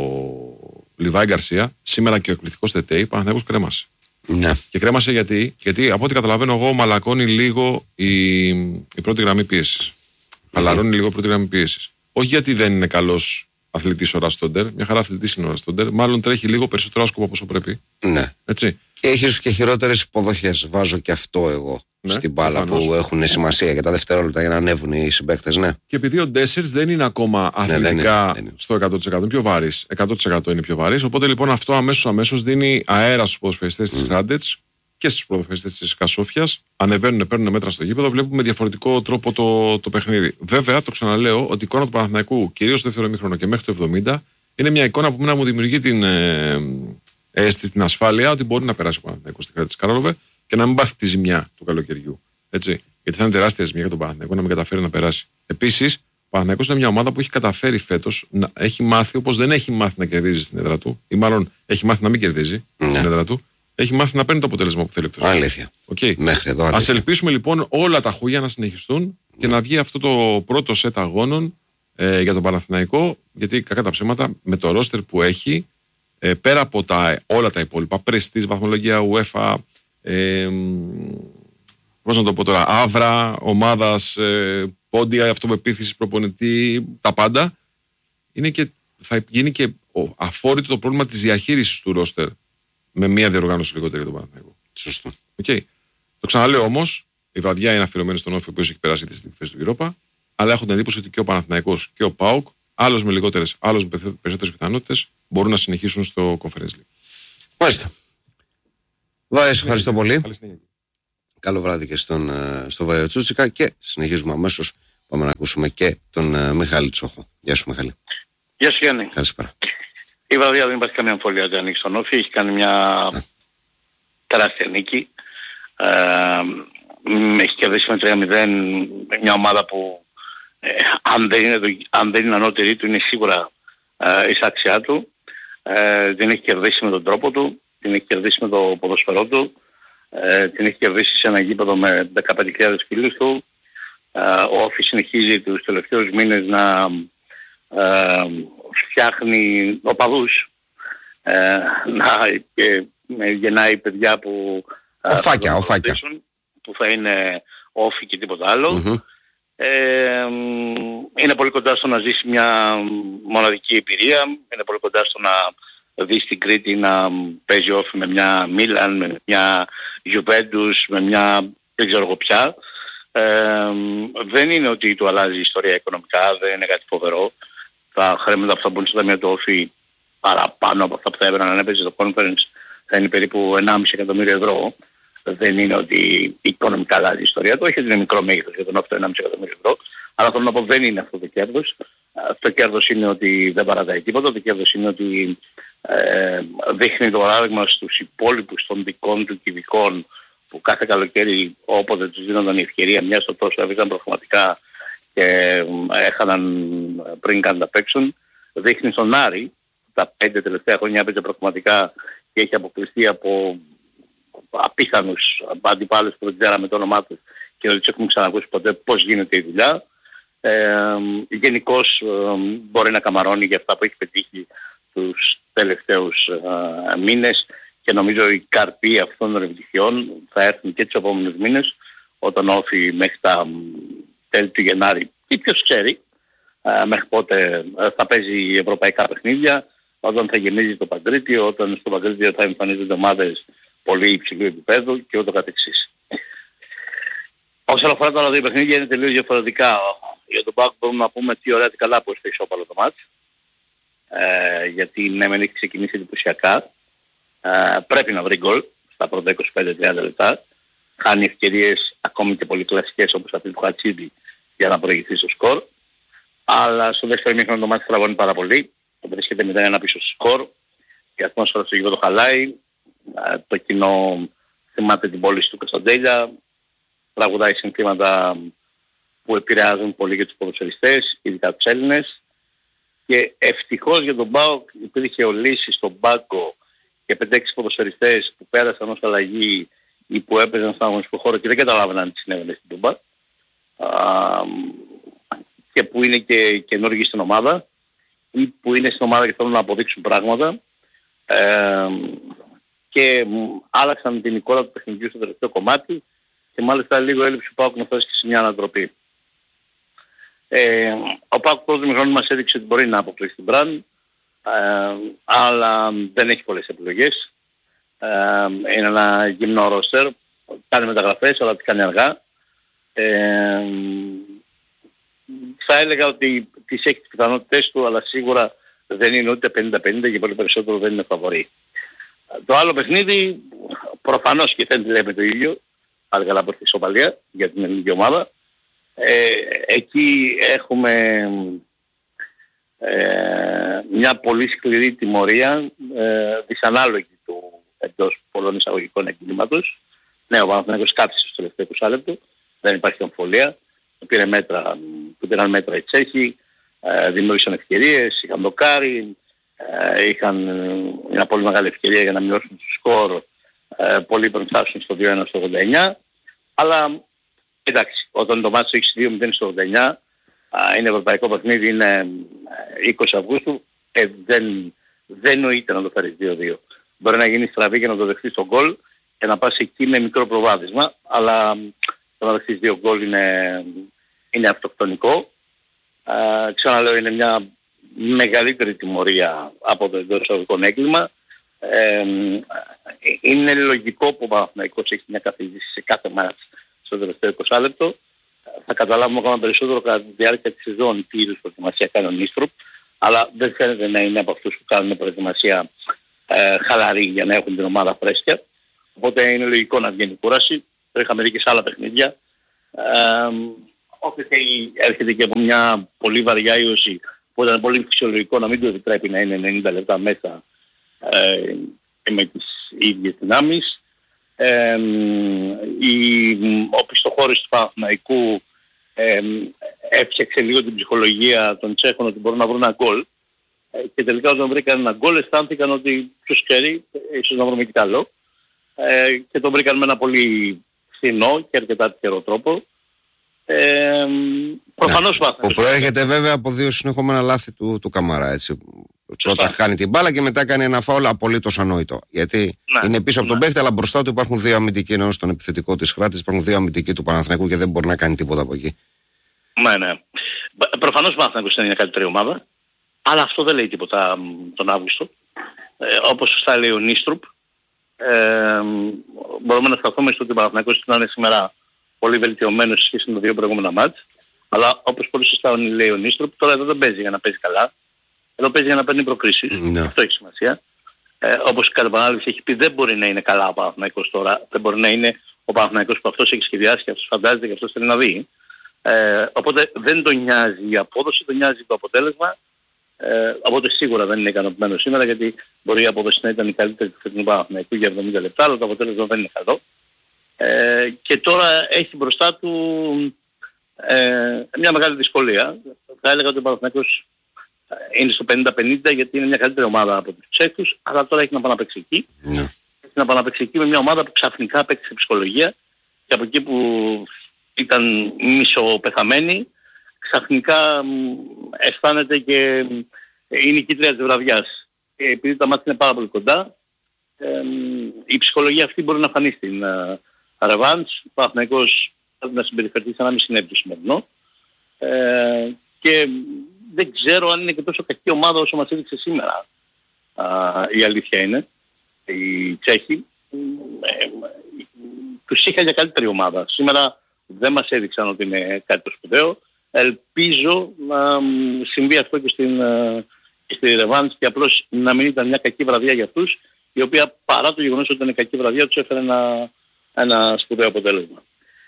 Λιβάη Γκαρσία, σήμερα και ο εκπληκτικός Τετέι, Παναθηναϊκός κρέμασε. Ναι. Και κρέμασε γιατί, γιατί από ό,τι καταλαβαίνω εγώ, μαλακώνει λίγο η, η πρώτη γραμμή πίεσης. Χαλαρώνει λίγο πρώτη γραμμή πίεσης. Όχι γιατί δεν είναι καλός αθλητής ο Ραστόντερ, μια χαρά αθλητής είναι ο Ραστόντερ, μάλλον τρέχει λίγο περισσότερο άσκοπο από όσο πρέπει. Ναι. Έτσι. Και έχει και χειρότερες υποδοχές. Βάζω και αυτό εγώ ναι, στην μπάλα προφανώς. Που έχουν σημασία για τα δευτερόλεπτα για να ανέβουν οι συμπαίκτες. Ναι. Και επειδή ο Ντέσσερς δεν είναι ακόμα αθλητικά ναι, δεν είναι, δεν είναι. Στο εκατό τοις εκατό, είναι πιο βαρύς. εκατό τοις εκατό είναι πιο βαρύς. Οπότε λοιπόν αυτό αμέσως αμέσως δίνει αέρα στους ποδοσφαιριστές της Ράντετς και στους ποδοσφαιριστές της Κασόφιας. Ανεβαίνουν, παίρνουν μέτρα στο γήπεδο, βλέπουμε με διαφορετικό τρόπο το, το παιχνίδι. Βέβαια, το ξαναλέω ότι η εικόνα του Παναθηναϊκού, κυρίως στο δεύτερο ημίχρονο και μέχρι το εβδομήντα, είναι μια εικόνα που μου δημιουργεί την, ε, ε, την ασφάλεια ότι μπορεί να περάσει ο Παναθηναϊκός στη Κράτης Καρόλοβε και να μην πάθει τη ζημιά του καλοκαιριού. Έτσι. Γιατί θα είναι τεράστια ζημιά για τον Παναθηναϊκό να μην καταφέρει να περάσει. Επίσης, ο Παναθηναϊκός είναι μια ομάδα που έχει καταφέρει φέτος να έχει μάθει, όπως δεν έχει μάθει να κερδίζει στην έδρα του, ή μάλλον έχει μάθει να μην κερδίζει ναι. στην έδρα του. Έχει μάθει να παίρνει το αποτέλεσμα που θέλει εκτός. Αλήθεια. Okay. Μέχρι εδώ. Ας ελπίσουμε λοιπόν όλα τα χούγια να συνεχιστούν και να βγει αυτό το πρώτο σετ αγώνων ε, για τον Παναθηναϊκό. Γιατί κακά τα ψέματα με το ρόστερ που έχει, ε, πέρα από τα, όλα τα υπόλοιπα, πρεστής, βαθμολογία UEFA, ε, πώς να το πω τώρα, άβρα, ομάδας, ε, πόντια, αυτοπεποίθησης, προπονητή, τα πάντα, είναι και, θα γίνει και αφόρητο το πρόβλημα της διαχείρισης του ρόστερ. Με μία διοργάνωση λιγότερη για τον Παναθηναϊκό. Σωστό. Okay. Το ξαναλέω όμως, η βραδιά είναι αφιερωμένη στον Όφη, ο οποίος έχει περάσει τη θέση του Europa, αλλά έχω την εντύπωση ότι και ο Παναθηναϊκός και ο ΠΑΟΚ, άλλος με λιγότερες, άλλος με περισσότερες πιθανότητες, μπορούν να συνεχίσουν στο Conference League. Μάλιστα. Βάες, ευχαριστώ πολύ. Καλό βράδυ και στον, στο Βάιο Τσούτσικα και συνεχίζουμε αμέσως. Πάμε να ακούσουμε και τον uh, Μιχάλη Τσόχο. Γεια σου Μιχάλη. Γεια σου Γιάννη. Καλησπέρα. Η βραδιά δεν υπάρχει καμία αμφιβολία ότι ανοίξει τον Όφη. Έχει κάνει μια yeah. τεράστια νίκη. Ε, έχει κερδίσει με τρία μηδέν μια ομάδα που ε, αν, δεν είναι το, αν δεν είναι ανώτερη του είναι σίγουρα ε, εις άξιά του. Ε, την έχει κερδίσει με τον τρόπο του, την έχει κερδίσει με το ποδοσφαιρό του, ε, την έχει κερδίσει σε ένα γήπεδο με δεκαπέντε χιλιάδες φίλους του. Ε, ο Όφη συνεχίζει τους τελευταίους μήνες να ε, φτιάχνει οπαδούς, ε, να ε, γεννάει παιδιά που, οφάκια, οφάκια. που θα είναι Όφη και τίποτα άλλο. Mm-hmm. Ε, είναι πολύ κοντά στο να ζήσει μια μοναδική εμπειρία, είναι πολύ κοντά στο να δει στην Κρήτη να παίζει Όφη με μια Μίλαν, με μια Γιουβέντους, με μια δεν ξέρω εγώ πια. Ε, δεν είναι ότι του αλλάζει η ιστορία οικονομικά, δεν είναι κάτι φοβερό. Τα χρήματα που θα μπουν στο ταμείο του Όφη παραπάνω από αυτά που θα έπαιρναν αν έπαιζε το conference θα είναι περίπου ενάμιση εκατομμύριο ευρώ. Δεν είναι ότι οικονομικά αλλάζει η ιστορία του, όχι ότι είναι μικρό μέγεθος για τον Όφη το ενάμιση εκατομμύριο ευρώ, αλλά θέλω να πω δεν είναι αυτό το κέρδος. Το κέρδος είναι ότι δεν παρατάει τίποτα, το κέρδος είναι ότι ε, δείχνει το παράδειγμα στους υπόλοιπους των δικών του κυβικών που κάθε καλοκαίρι όποτε τους δίνονταν η ευκαιρία μια στο τόσο έβγαζαν προγραμματικά και έχαναν πριν καν τα παίξουν. Δείχνει στον Άρη τα πέντε τελευταία χρόνια έπαιζε προγραμματικά και έχει αποκλειστεί από απίθανους αντιπάλους που δεν ξέραμε το όνομά τους και δεν τους έχουμε ξανακούσει ποτέ πώς γίνεται η δουλειά. Ε, γενικώς ε, μπορεί να καμαρώνει για αυτά που έχει πετύχει τους τελευταίους ε, μήνες και νομίζω οι καρποί αυτών των επιτυχιών θα έρθουν και τους επόμενους μήνες όταν Όφη μέχρι τα τέλη του Γενάρη ή ποιος ξέρει ε, μέχρι πότε θα παίζει ευρωπαϊκά παιχνίδια, όταν θα γεμίζει το Παγκρίτιο, όταν στο Παγκρίτιο θα εμφανίζονται ομάδες πολύ υψηλού επίπεδου και ούτω καθεξής. Όσον αφορά τα άλλα δύο παιχνίδια είναι τελείως διαφορετικά. Για τον ΠΑΟΚ μπορούμε να πούμε τι ωραία τι καλά που είστε ισόπαλο το μάτς. Ε, γιατί ναι μεν έχει ξεκινήσει εντυπωσιακά. Ε, πρέπει να βρει γκολ στα πρώτα είκοσι πέντε τριάντα λεπτά. Χάνει ευκαιρίες ακόμη και πολύ κλασικές όπως αυτή του Χατσίδη για να προηγηθεί στο σκορ. Αλλά στο δεύτερο ημίχρονο το μάτς τραβώνει πάρα πολύ. Βρίσκεται μηδέν ένα πίσω στο σκορ. Η ατμόσφαιρα στο γήπεδο χαλάει. Το κοινό θυμάται την πόλη του Κωνσταντέλια, τραγουδάει συνθήματα που επηρεάζουν πολύ και τους ποδοσφαιριστές, ειδικά τους Έλληνες και ευτυχώς για τον ΠΑΟΚ υπήρχε ο Λύσης στον πάγκο και πέντε έξι ποδοσφαιριστές που πέρασαν ως αλλαγή ή που έπαιζαν στον αγωνιστικό χώρο και δεν καταλάβαιναν τι συνέβαινε στην Τούμπα και που είναι και καινούργοι στην ομάδα ή που είναι στην ομάδα και θέλουν να αποδείξουν πράγματα. Ε, και άλλαξαν την εικόνα του παιχνιδιού στο τελευταίο κομμάτι και μάλιστα λίγο έλειψε ο ΠΑΟΚ να φτάσει και σε μια ανατροπή. Ε, ο ΠΑΟΚ πρώτο μηχρόνι μας έδειξε ότι μπορεί να αποκλείσει την Μπραν, ε, αλλά δεν έχει πολλές επιλογές. Ε, είναι ένα γυμνό ρόστερ, κάνει μεταγραφές αλλά τι κάνει αργά. Ε, θα έλεγα ότι τις έχει τις πιθανότητες του, αλλά σίγουρα δεν είναι ούτε πενήντα πενήντα και πολύ περισσότερο δεν είναι φαβορί. Το άλλο παιχνίδι προφανώς και δεν λέμε το ίδιο, αλλά καλά από τη ισοπαλία για την ελληνική ομάδα. Ε, εκεί έχουμε ε, μια πολύ σκληρή τιμωρία, ε, δυσανάλογη του εντός πολλών εισαγωγικών εγκλήματος. Ναι, ο Παναθηναϊκός κάθισε στο τελευταίο είκοσι λεπτό, δεν υπάρχει αμφιβολία. Πήρε μέτρα, που πήραν μέτρα οι Τσέχοι, ε, δημιούργησαν ευκαιρίες, είχαν δοκάρει, ε, είχαν μια πολύ μεγάλη ευκαιρία για να μειώσουν το σκορ, ε, πολλοί πριν φτάσουν στο δύο ένα στο ογδόντα εννιά, αλλά εντάξει, όταν το μάτσο έχει δύο μηδέν στο ογδόντα εννιά, ε, είναι ευρωπαϊκό παιχνίδι, είναι είκοσι Αυγούστου, ε, δεν, δεν νοείται να το φέρεις δύο δύο. Μπορεί να γίνει στραβή και να το δεχτείς στον γκολ και να πας εκεί με μικρό προβάδισμα, αλλά το να δεχτείς δύο γκολ είναι, είναι αυτοκτονικό. Ε, ξαναλέω, είναι μια μεγαλύτερη τιμωρία από το εντός εισαγωγικών έγκλημα. Ε, είναι λογικό που ο Παναθηναϊκός έχει μια καθηγήτηση σε κάθε μάτς στο τελευταίο είκοσι λεπτό. Θα καταλάβουμε ακόμα περισσότερο κατά τη διάρκεια της σεζόν τι είδους προετοιμασία κάνει ο Νίστροπ, αλλά δεν φαίνεται να είναι από αυτούς που κάνουν προετοιμασία ε, χαλαρή για να έχουν την ομάδα φρέσκια. Οπότε είναι λογικό να βγαίνει κούραση. το είχαμε δει και σε άλλα παιχνίδια. Ε, Όποτε έρχεται και από μια πολύ βαριά ίωση που ήταν πολύ φυσιολογικό να μην του επιτρέπει να είναι ενενήντα λεπτά μέσα ε, με τις ίδιες δυνάμεις. Ε, η, ο πιστοχώρης του Παναθηναϊκού ε, έφτιαξε λίγο την ψυχολογία των Τσέχων ότι μπορούν να βρουν ένα γκολ ε, και τελικά όταν βρήκαν ένα γκολ αισθάνθηκαν ότι ποιος ξέρει, ίσως να βρούμε και καλό ε, και τον βρήκαν με ένα πολύ φθηνό και αρκετά τυχερό τρόπο. Ε, προφανώς ναι, που προέρχεται βέβαια από δύο συνεχόμενα λάθη του, του Καμαρά, έτσι. Πρώτα χάνει την μπάλα και μετά κάνει ένα φάουλ απολύτως ανόητο. Γιατί ναι, είναι πίσω από τον ναι. παίχτη, αλλά μπροστά του υπάρχουν δύο αμυντικοί, ενώ στον επιθετικό της Χράτης υπάρχουν δύο αμυντικοί του Παναθηναϊκού και δεν μπορεί να κάνει τίποτα από εκεί. Ναι, ναι. Προφανώς ο Παναθηναϊκός είναι μια καλύτερη ομάδα, αλλά αυτό δεν λέει τίποτα τον Αύγουστο. Ε, όπως σωστά λέει ο Νίστρουπ, ε, μπορούμε να σταθούμε στο ότι ο Παναθηναϊκός είναι σήμερα πολύ βελτιωμένος σε σχέση με τα δύο προηγούμενα μάτς, αλλά όπως πολύ σωστά λέει ο Νίστρουπ, τώρα εδώ δεν παίζει για να παίζει καλά. Εδώ παίζει για να παίρνει προκρίσεις. No. Αυτό έχει σημασία. Ε, όπως η Καρβανάλης έχει πει, δεν μπορεί να είναι καλά ο Παναθηναϊκός τώρα. Δεν μπορεί να είναι ο Παναθηναϊκός που αυτός έχει σχεδιάσει και αυτός φαντάζεται και αυτός θέλει να δει. Ε, οπότε δεν τον νοιάζει η απόδοση, τον νοιάζει το αποτέλεσμα. Ε, οπότε σίγουρα δεν είναι ικανοποιημένο σήμερα, γιατί μπορεί η απόδοση να ήταν η καλύτερη του φετινού Παναθηναϊκού για εβδομήντα λεπτά, αλλά το αποτέλεσμα δεν είναι καλό. Ε, και τώρα έχει μπροστά του ε, μια μεγάλη δυσκολία. Θα έλεγα ότι ο Παναθηναϊκός είναι στο πενήντα πενήντα γιατί είναι μια καλύτερη ομάδα από τους Τσέχους, αλλά τώρα έχει να πάει να παίξει εκεί. Yeah. Έχει να πάει να παίξει εκεί με μια ομάδα που ξαφνικά παίξει ψυχολογία και από εκεί που ήταν μισοπεθαμένη, ξαφνικά αισθάνεται και είναι η κίτρια της βραδιάς. Και επειδή τα μάτια είναι πάρα πολύ κοντά, ε, η ψυχολογία αυτή μπορεί να φανεί στην ρεβάνς. Ο Παναθηναϊκός πρέπει να συμπεριφερθεί σαν να μην συνέβη το σημερινό. Ε, και δεν ξέρω αν είναι και τόσο κακή ομάδα όσο μας έδειξε σήμερα. Α, η αλήθεια είναι. Οι Τσέχοι ε, τους είχα για καλύτερη ομάδα. Σήμερα δεν μας έδειξαν ότι είναι κάτι το σπουδαίο. Ελπίζω να συμβεί αυτό και στην, και στη Ρεβάνς και απλώς να μην ήταν μια κακή βραδιά για αυτούς, η οποία παρά το γεγονός ότι ήταν κακή βραδιά τους έφερε ένα, ένα σπουδαίο αποτέλεσμα.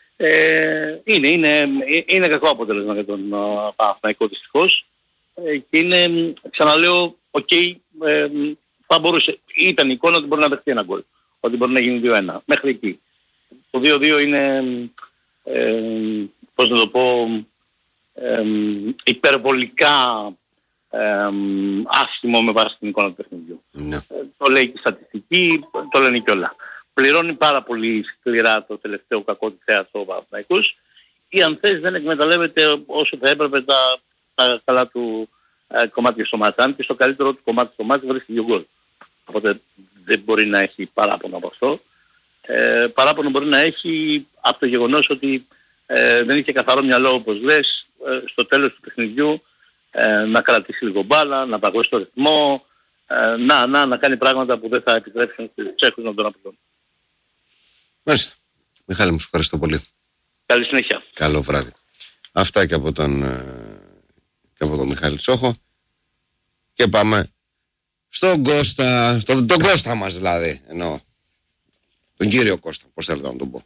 Ε, είναι, είναι, είναι κακό αποτέλεσμα για τον Παναθηναϊκό δυστυχώς ε, και είναι, ξαναλέω, οκ, okay, ε, θα μπορούσε, ήταν η εικόνα ότι μπορεί να δεχτεί ένα γκολ, ότι μπορεί να γίνει δύο ένα, μέχρι εκεί. Το δύο δύο είναι, ε, πώς να το πω, ε, υπερβολικά ε, άσχημο με βάση την εικόνα του παιχνιδιού. Ναι. Ε, το λέει και η στατιστική, το λένε και όλα. Πληρώνει πάρα πολύ σκληρά το τελευταίο κακό της θέατρο ο Παναθηναϊκός ή αν θες δεν εκμεταλλεύεται όσο θα έπρεπε τα, τα καλά του ε, κομμάτια στο μάτι. Αν και στο καλύτερο του κομμάτι στο μάτι βρίσκει δύο γκολ. Οπότε δεν μπορεί να έχει παράπονο από αυτό. Ε, παράπονο μπορεί να έχει από το γεγονός ότι ε, δεν είχε καθαρό μυαλό όπως λες ε, στο τέλος του παιχνιδιού ε, να κρατήσει λίγο μπάλα, να παγώσει το ρυθμό, ε, να, να, να κάνει πράγματα που δεν θα επιτρέψουν στους Τσέχους να τον απειλούν. Μάλιστα. Μιχάλη μου, σου ευχαριστώ πολύ. Καλή συνέχεια. Καλό βράδυ. Αυτά και από τον, και από τον Μιχάλη Τσόχο. Και πάμε στον Κώστα, στον, τον Κώστα μας δηλαδή, εννοώ. Τον κύριο Κώστα, πώς θέλετε να τον πω.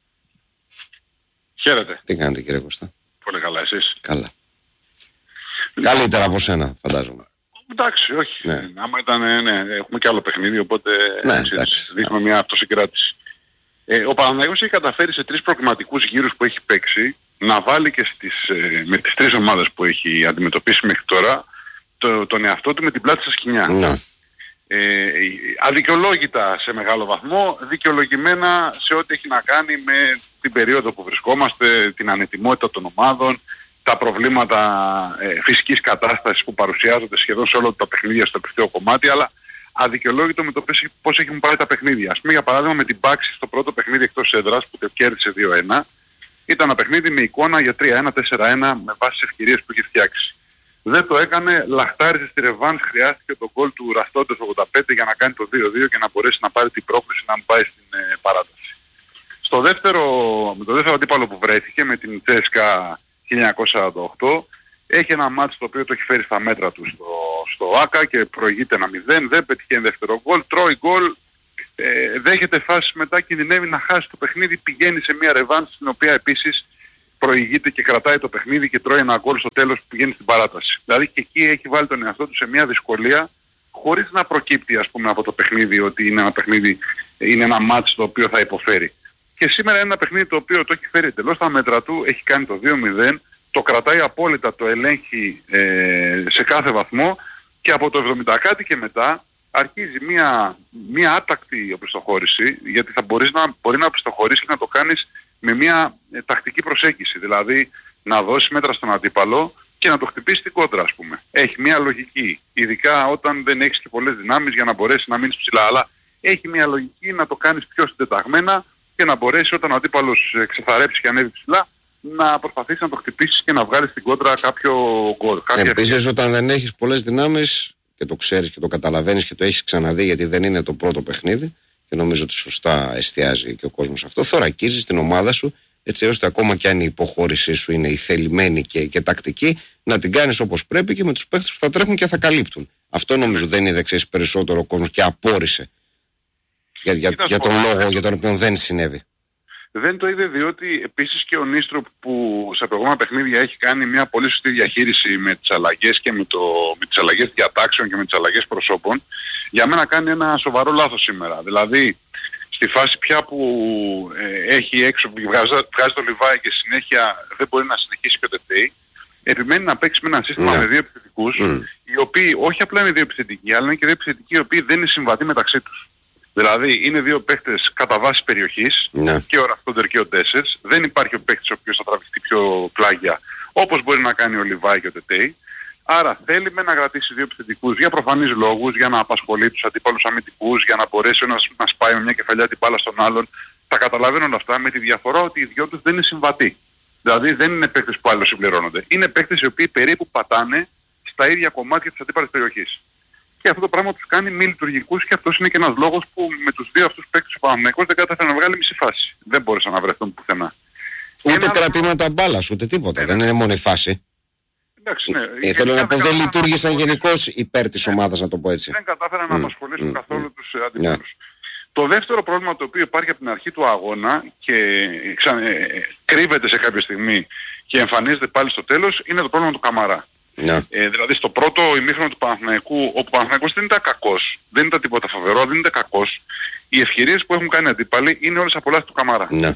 Χαίρετε. Τι κάνετε κύριε Κώστα? Πολύ καλά, εσείς? Καλά. Καλύτερα από σένα, φαντάζομαι. Εντάξει, όχι. Ναι. Άμα ήταν, ναι, έχουμε και άλλο παιχνίδι, οπότε ναι, δείχνουμε μια αυτοσυγκράτηση. Ε, ο Παναθηναϊκός έχει καταφέρει σε τρεις προκριματικούς γύρους που έχει παίξει να βάλει και στις, ε, με τις τρεις ομάδες που έχει αντιμετωπίσει μέχρι τώρα το, τον εαυτό του με την πλάτη στα σκοινιά. Ναι. Ε, αδικαιολόγητα σε μεγάλο βαθμό, δικαιολογημένα σε ό,τι έχει να κάνει με την περίοδο που βρισκόμαστε, την ανετοιμότητα των ομάδων, τα προβλήματα ε, φυσικής κατάστασης που παρουσιάζονται σχεδόν σε όλα τα παιχνίδια στο τελευταίο κομμάτι, αλλά αδικαιολόγητο με το πώς έχουν πάει τα παιχνίδια. Ας πούμε για παράδειγμα με την Πάξη στο πρώτο παιχνίδι εκτός έδρας που το κέρδισε δύο ένα, ήταν ένα παιχνίδι με εικόνα για τρία ένα τέσσερα ένα με βάση τις ευκαιρίες που είχε φτιάξει. Δεν το έκανε, λαχτάριζε στη ρεβάνς, χρειάστηκε το γκολ του Ραστόντος ογδόντα πέντε για να κάνει το δύο δύο και να μπορέσει να πάρει την πρόκληση να πάει στην ε, παράταση. Στο δεύτερο, με το δεύτερο αντίπαλο που βρέθηκε με την Τσέσκα χίλια εννιακόσια σαράντα οκτώ, έχει ένα μάτς το οποίο το έχει φέρει στα μέτρα του στο, στο ΆΚΑ και προηγείται ένα μηδέν, δεν πετυχαίνει δεύτερο γκολ, τρώει γκολ ε, δέχεται φάσεις μετά, κινδυνεύει να χάσει το παιχνίδι, πηγαίνει σε μια ρεβάνς στην οποία επίσης προηγείται και κρατάει το παιχνίδι και τρώει ένα γκολ στο τέλος που πηγαίνει στην παράταση. Δηλαδή και εκεί έχει βάλει τον εαυτό του σε μια δυσκολία χωρίς να προκύπτει ας πούμε από το παιχνίδι ότι είναι ένα παιχνίδι, είναι ένα μάτς το οποίο θα υποφέρει. Και σήμερα είναι ένα παιχνίδι το οποίο το έχει φέρει εντελώς στα μέτρα του, έχει κάνει το δύο μηδέν, το κρατάει απόλυτα, το ελέγχει ε, σε κάθε βαθμό και από το εβδομήντα κάτι και μετά αρχίζει μια, μια άτακτη οπισθοχώρηση, γιατί θα μπορείς να, μπορεί να οπισθοχωρήσεις και να το κάνεις με μια ε, τακτική προσέγγιση, δηλαδή να δώσεις μέτρα στον αντίπαλο και να το χτυπήσει την κόντρα ας πούμε. Έχει μια λογική, ειδικά όταν δεν έχεις και πολλές δυνάμεις για να μπορέσεις να μείνεις ψηλά, αλλά έχει μια λογική να το κάνεις πιο συντεταγμένα και να μπορέσει όταν ο αντίπαλος ξεθαρέψει και ανέβει ψηλά να προσπαθήσεις να το χτυπήσεις και να βγάλεις στην κόντρα κάποιο γκολ. Επίσης όταν δεν έχεις πολλές δυνάμεις και το ξέρεις και το καταλαβαίνεις και το έχεις ξαναδεί, γιατί δεν είναι το πρώτο παιχνίδι και νομίζω ότι σωστά εστιάζει και ο κόσμος αυτό, θωρακίζεις την ομάδα σου έτσι ώστε ακόμα και αν η υποχώρησή σου είναι η θελημένη και, και τακτική, να την κάνεις όπως πρέπει και με τους παίκτες που θα τρέχουν και θα καλύπτουν. Αυτό νομίζω δεν είδε ξέρεις περισσότερο ο κόσμος και απόρρισε για, για, για τον λόγο για τον οποίο δεν συνέβη. Δεν το είδε διότι επίσης και ο Νίστρο που σε προηγούμενα παιχνίδια έχει κάνει μια πολύ σωστή διαχείριση με τις αλλαγές και με, το, με τις αλλαγές διατάξεων και με τις αλλαγές προσώπων, για μένα κάνει ένα σοβαρό λάθος σήμερα. Δηλαδή στη φάση πια που ε, έχει έξω, βγάζει, βγάζει το Λιβάι και συνέχεια δεν μπορεί να συνεχίσει πιο τετέι, επιμένει να παίξει με ένα σύστημα mm. με δύο επιθετικούς, mm. οι οποίοι όχι απλά είναι δύο επιθετικοί, αλλά είναι και δύο επιθετικοί οι οποίοι δεν είναι συμβατοί μεταξύ τους. Δηλαδή είναι δύο παίχτες κατά βάση περιοχής, ναι. και ο Ραχτόντερ και ο Ντέσσερς. Δεν υπάρχει ο παίχτης ο οποίος θα τραβηχτεί πιο πλάγια όπως μπορεί να κάνει ο Λιβάι και ο Τετέι. Άρα θέλει με να κρατήσει δύο επιθετικούς για προφανείς λόγους, για να απασχολεί τους αντίπαλους αμυντικούς, για να μπορέσει ένας να σπάει με μια κεφαλιά την μπάλα στον άλλον. Τα καταλαβαίνω όλα αυτά με τη διαφορά ότι οι δυο τους δεν είναι συμβατοί. Δηλαδή δεν είναι παίχτες που αλληλοσυμπληρώνονται. Είναι παίχτες οι οποίοι περίπου πατάνε στα ίδια κομμάτια της αντίπαλης περιοχής. Και αυτό το πράγμα τους κάνει μη λειτουργικούς και αυτός είναι και ένας λόγος που με τους δύο αυτούς παίκτες ο Παναθηναϊκός δεν κατάφερε να βγάλει μισή φάση. Δεν μπόρεσαν να βρεθούν πουθενά. Ούτε ένα... κρατήματα μπάλας, ούτε τίποτα. Ναι, δεν είναι μόνο η φάση. Εντάξει, ναι. Ε, θέλω να πω δεν λειτουργήσαν γενικώς υπέρ της ομάδας, να το πω έτσι. Δεν κατάφεραν mm. να απασχολήσουν mm. καθόλου mm. τους αντιπάλους. Yeah. Το δεύτερο πρόβλημα το οποίο υπάρχει από την αρχή του αγώνα και ξα... ε, κρύβεται σε κάποια στιγμή και εμφανίζεται πάλι στο τέλος είναι το πρόβλημα του Καμαρά. Yeah. Ε, δηλαδή στο πρώτο ημίχρονο του Παναθηναϊκού, όπου ο Παναθηναϊκός δεν ήταν κακός, δεν ήταν τίποτα φοβερό, δεν ήταν κακός, οι ευκαιρίες που έχουν κάνει αντίπαλοι είναι όλες απολαύσεις του Καμαρά. Yeah.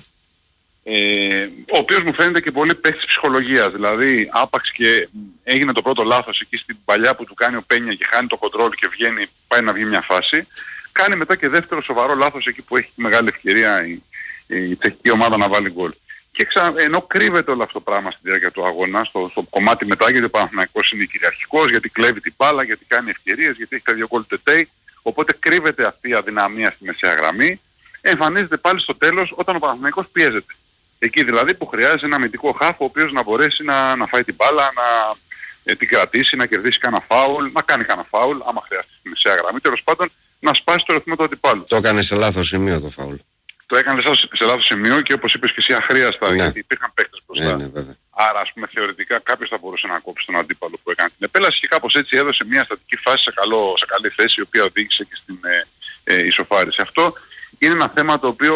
Ε, ο οποίος μου φαίνεται και πολύ παίκτης ψυχολογίας, δηλαδή άπαξ και έγινε το πρώτο λάθος εκεί στην παλιά που του κάνει ο Πένια και χάνει το κοντρόλ και βγαίνει, πάει να βγει μια φάση, κάνει μετά και δεύτερο σοβαρό λάθος εκεί που έχει μεγάλη ευκαιρία η, η τσεχική ομάδα να βάλει γκολ. Και ξα... ενώ κρύβεται όλο αυτό το πράγμα στη διάρκεια του αγώνα, στο, στο κομμάτι μετά, γιατί ο Παναθηναϊκός είναι κυριαρχικός, γιατί κλέβει την μπάλα, γιατί κάνει ευκαιρίες, γιατί έχει τα δύο γκολ Τετέι, οπότε κρύβεται αυτή η αδυναμία στη μεσαία γραμμή, εμφανίζεται πάλι στο τέλος όταν ο Παναθηναϊκός πιέζεται. Εκεί δηλαδή που χρειάζεται ένα αμυντικό χάφ ο οποίος να μπορέσει να, να φάει την μπάλα, να ε, την κρατήσει, να κερδίσει κανένα φάουλ, να κάνει κανένα φάουλ, άμα χρειαστεί στη μεσαία γραμμή, τέλος πάντων να σπάσει το ρυθμό του αντιπάλου. Το έκανε σε λάθος σημείο το φάουλ. Το έκανε σε λάθος σημείο και όπως είπες και εσύ αχρίαστα, ναι. γιατί υπήρχαν παίκτες μπροστά. Ναι, ναι, άρα ας πούμε θεωρητικά κάποιος θα μπορούσε να κόψει τον αντίπαλο που έκανε την επέλαση και κάπως έτσι έδωσε μια στατική φάση σε, καλό, σε καλή θέση η οποία οδήγησε και στην ε, ε, ισοφάριση. Αυτό είναι ένα θέμα το οποίο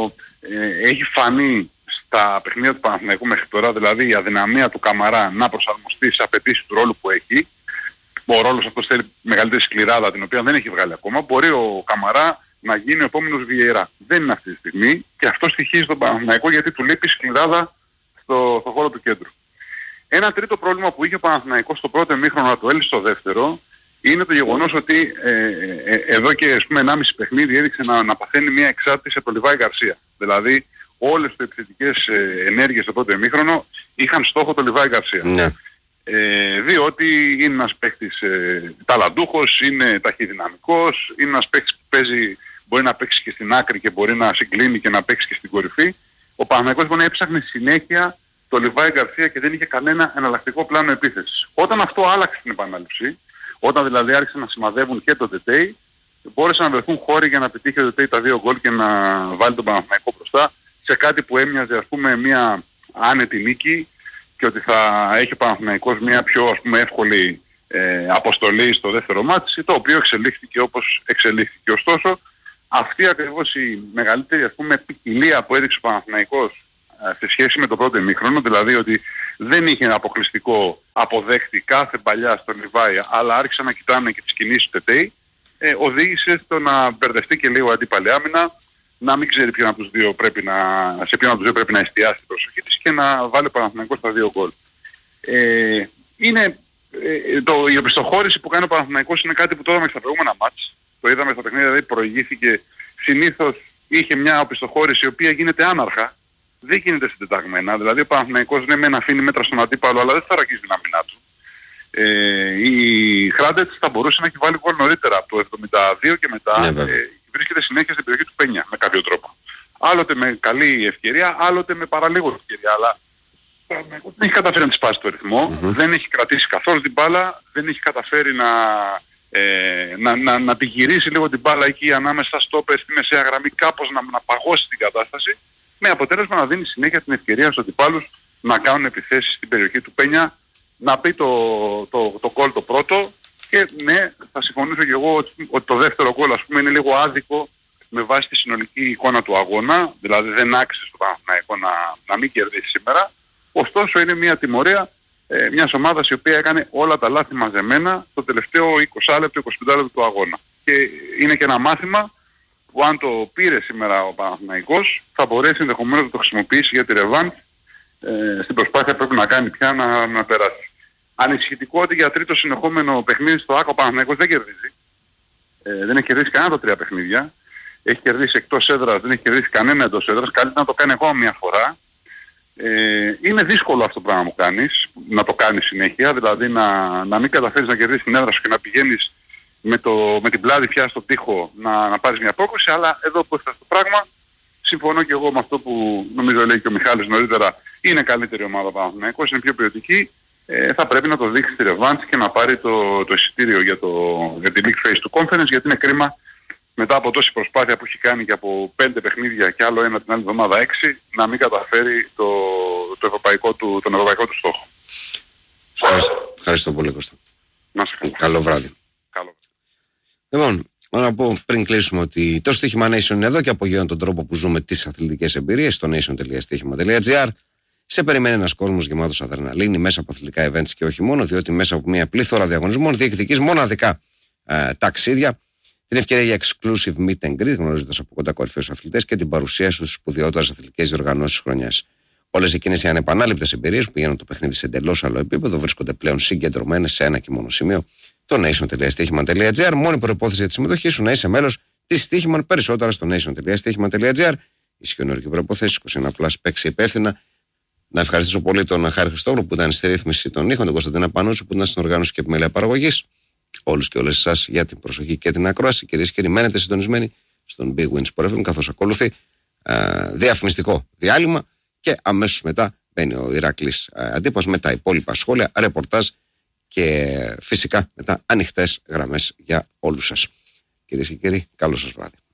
ε, έχει φανεί στα παιχνίδια του Παναθηναϊκού μέχρι τώρα, δηλαδή η αδυναμία του Καμαρά να προσαρμοστεί στις απαιτήσεις του ρόλου που έχει. Ο ρόλος αυτός θέλει μεγαλύτερη σκληράδα την οποία δεν έχει βγάλει ακόμα. Μπορεί ο Καμαρά να γίνει ο επόμενος Βιεϊρά. Δεν είναι αυτή τη στιγμή και αυτό στοιχίζει τον Παναθηναϊκό γιατί του λείπει σκληράδα στο, στο χώρο του κέντρου. Ένα τρίτο πρόβλημα που είχε ο Παναθηναϊκός στο πρώτο ημίχρονο να το έλυσε στο δεύτερο είναι το γεγονός ότι ε, ε, εδώ και ας πούμε ενάμιση παιχνίδι έδειξε να, να παθαίνει μια εξάρτηση από τον Λιβάι Γκαρσία. Δηλαδή όλες τις επιθετικές ε, ενέργειες στο πρώτο ημίχρονο είχαν στόχο τον Λιβάι Γκαρσία. Ναι. Ε, διότι είναι ένας παίκτης ε, ταλαντούχος, είναι ταχυδυναμικός, είναι ένας παίκτης που παίζει, μπορεί να παίξει και στην άκρη και μπορεί να συγκλίνει και να παίξει και στην κορυφή. Ο Παναθηναϊκός λοιπόν έψαχνε συνέχεια το Λιβάι Γκαρσία και δεν είχε κανένα εναλλακτικό πλάνο επίθεσης. Όταν αυτό άλλαξε στην επανάληψη, όταν δηλαδή άρχισαν να σημαδεύουν και το Τετέι, μπόρεσαν να βρεθούν χώροι για να πετύχει ο Τετέι τα δύο γκολ και να βάλει τον Παναθηναϊκό μπροστά σε κάτι που έμοιαζε ας πούμε μια άνετη νίκη και ότι θα έχει ο Παναθηναϊκός μια πιο ας πούμε εύκολη ε, αποστολή στο δεύτερο μάτι, το οποίο εξελίχθηκε όπως εξελίχθηκε. Ωστόσο, αυτή ακριβώς η μεγαλύτερη, ας πούμε, ποικιλία που έδειξε ο Παναθηναϊκός σε σχέση με το πρώτο ημίχρονο, δηλαδή ότι δεν είχε ένα αποκλειστικό αποδέχτη κάθε παλιά στον Λιβάη, αλλά άρχισαν να κοιτάνε και τις κινήσεις του Τετέι, ε, οδήγησε στο να μπερδευτεί και λίγο αντίπαλη άμυνα, να μην ξέρει ποιον από τους δύο πρέπει να, σε ποιον από τους δύο πρέπει να εστιάσει την προσοχή της και να βάλει ο Παναθηναϊκός στα δύο γκολ. Ε, είναι, ε, το, η οπισθοχώρηση που κάνει ο Παναθηναϊκός είναι κάτι που το είδαμε στα προηγούμενα μάτς. Το είδαμε στα παιχνίδια, δηλαδή προηγήθηκε, συνήθως είχε μια οπισθοχώρηση η οποία γίνεται άναρχα. Δεν γίνεται συντεταγμένα, δηλαδή ο Παναθηναϊκός ναι μεν αφήνει μέτρα στον αντίπαλο, αλλά δεν θα ρακίζει την άμυνά του. Ε, η Χράντετς θα μπορούσε να έχει βάλει γκολ νωρίτερα από το εβδομήντα δύο και μετά, ναι, ε, βρίσκεται συνέχεια στην περιοχή του Πένια με κάποιο τρόπο. Άλλοτε με καλή ευκαιρία, άλλοτε με παραλίγο ευκαιρία, αλλά δεν έχει καταφέρει να της σπάσει το ρυθμό, mm-hmm. δεν έχει κρατήσει καθόλου την μπάλα, δεν έχει καταφέρει να, ε, να, να, να τη γυρίσει λίγο την μπάλα εκεί ανάμεσα στο όπερ στη μεσαία γραμμή, κάπως να, να παγώσει την κατάσταση, με αποτέλεσμα να δίνει συνέχεια την ευκαιρία στους αντιπάλους να κάνουν επιθέσεις στην περιοχή του Πένια, να πει το, το, το γκολ το πρώτο και ναι, θα συμφωνήσω και εγώ ότι, ότι το δεύτερο γκολ ας πούμε είναι λίγο άδικο με βάση τη συνολική εικόνα του αγώνα, δηλαδή δεν άξιζε στο Παναθηναϊκό να, να μην κερδίσει σήμερα, ωστόσο είναι μια τιμωρία ε, μιας ομάδας η οποία έκανε όλα τα λάθη μαζεμένα το τελευταίο είκοσι λεπτό, είκοσι πέντε λεπτό του αγώνα και είναι και ένα μάθημα που αν το πήρε σήμερα ο Παναθηναϊκός θα μπορέσει ενδεχομένως να το χρησιμοποιήσει για τη ρεβάνς ε, στην προσπάθεια που πρέπει να κάνει πια να, να περάσει. Ανησυχητικό ότι για τρίτο συνεχόμενο παιχνίδι στο ΆΚΑ ο Παναθηναϊκός δεν κερδίζει. Ε, δεν έχει κερδίσει κανένα από τρία παιχνίδια. Έχει κερδίσει εκτός έδρας, δεν έχει κερδίσει κανένα εντός έδρας. Καλύτερα να το κάνει ακόμα μια φορά. Ε, είναι δύσκολο αυτό το πράγμα που κάνεις, να το κάνεις συνέχεια, δηλαδή να, να μην καταφέρεις να κερδίσεις την έδρα σου και να πηγαίνεις με, το, με την πλάτη πια στον τοίχο να, να πάρεις μια πρόκληση, αλλά εδώ που έφτασε το πράγμα, συμφωνώ και εγώ με αυτό που νομίζω λέει και ο Μιχάλης νωρίτερα, είναι καλύτερη ομάδα Παναθηναϊκός, είναι πιο ποιοτική, ε, θα πρέπει να το δείξει στη ρεβάνς και να πάρει το, το εισιτήριο για, το, για τη League Phase του Conference, γιατί είναι κρίμα μετά από τόση προσπάθεια που έχει κάνει και από πέντε παιχνίδια και άλλο ένα την άλλη εβδομάδα έξι, να μην καταφέρει το, το ευρωπαϊκό του, τον ευρωπαϊκό του στόχο. Ευχαριστώ πολύ Κώστα. Να σε καλά. Καλό βράδυ. Καλό. Λοιπόν, να πω πριν κλείσουμε ότι το στοίχημα Nation είναι εδώ και απογειώνει τον τρόπο που ζούμε τις αθλητικές εμπειρίες στο nation τελεία στοίχημα τελεία gr. Σε περιμένει ένας κόσμος γεμάτος αδρεναλίνη μέσα από αθλητικά events και όχι μόνο, διότι μέσα από μια πλήθωρα διαγωνισμών διεκδικείς μοναδικά ε, ταξίδια, την ευκαιρία για exclusive meet and greet, γνωρίζοντας από κοντά κορυφαίους αθλητές και την παρουσία στους σπουδαιότερες αθλητικές διοργανώσεις χρονιάς. Όλες εκείνες οι ανεπανάληπτες εμπειρίες που πηγαίνουν το παιχνίδι σε εντελώς άλλο επίπεδο βρίσκονται πλέον συγκεντρωμένες σε ένα και μόνο σημείο, το nation τελεία στοίχημα τελεία gr. Μόνη προϋπόθεση για τη συμμετοχή σου να είσαι μέλος της Στοίχημαν, περισσότερα στο nation τελεία στοίχημα τελεία gr. Ισχύουν όροι και προϋποθέσεις, είκοσι ένα πλας, παίξει υπεύθυνα. Να ευχαριστήσω πολύ τον Χάρη Χριστόγλου που ήταν στη ρύθμιση των ήχων, τον Κωνσταντίνα Πανούσου που ήταν στην οργάνωση και επιμέλεια παραγωγής. Όλους και όλες εσάς για την προσοχή και την ακρόαση. Κυρίες και κύριοι, μένετε συντονισμένοι στον Big Win Sport εφ εμ, καθώς ακολουθεί α, διαφημιστικό διάλειμμα και αμέσως μετά μπαίνει ο Ηράκλης Αντίπας με τα υπόλοιπα σχόλια, ρεπορτάζ και φυσικά μετά ανοιχτές γραμμές για όλους σας. Κυρίες και κύριοι, καλό σας βράδυ.